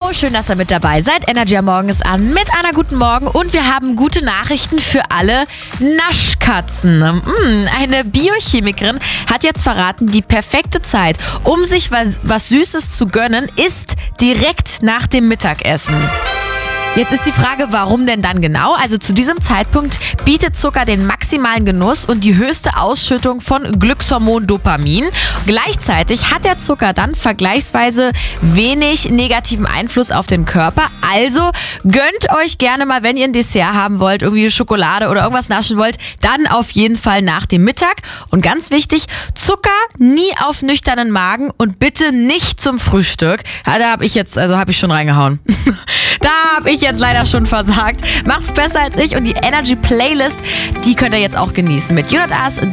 schön, dass ihr mit dabei seid. Energy am Morgen ist an mit einer guten Morgen und wir haben gute Nachrichten für alle Naschkatzen. Eine Biochemikerin hat jetzt verraten, die perfekte Zeit, um sich was Süßes zu gönnen, ist direkt nach dem Mittagessen. Jetzt ist die Frage, warum denn dann genau? Also zu diesem Zeitpunkt bietet Zucker den maximalen Genuss und die höchste Ausschüttung von Glückshormon Dopamin. Gleichzeitig hat der Zucker dann vergleichsweise wenig negativen Einfluss auf den Körper. Also gönnt euch gerne mal, wenn ihr ein Dessert haben wollt, irgendwie Schokolade oder irgendwas naschen wollt, dann auf jeden Fall nach dem Mittag. Und ganz wichtig, Zucker nie auf nüchternen Magen und bitte nicht zum Frühstück. Ja, da habe ich schon reingehauen. Da habe ich jetzt leider schon versagt. Macht's besser als ich und die Energy Playlist, die könnt ihr jetzt auch genießen mit You Not Us,